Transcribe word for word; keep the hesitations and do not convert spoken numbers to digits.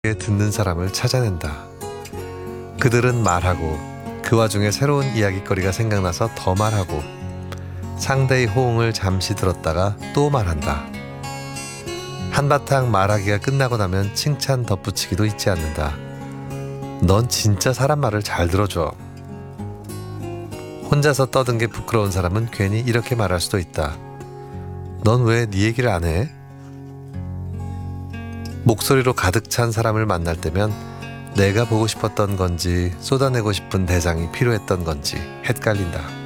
듣는 사람을 찾아낸다. 그들은 말하고 그 와중에 새로운 이야깃거리가 생각나서 더 말하고 상대의 호응을 잠시 들었다가 또 말한다. 한바탕 말하기가 끝나고 나면 칭찬 덧붙이기도 잊지 않는다. 넌 진짜 사람 말을 잘 들어줘. 혼자서 떠든 게 부끄러운 사람은 괜히 이렇게 말할 수도 있다. 넌 왜 네 얘기를 안 해? 목소리로 가득 찬 사람을 만날 때면 내가 보고 싶었던 건지 쏟아내고 싶은 대상이 필요했던 건지 헷갈린다.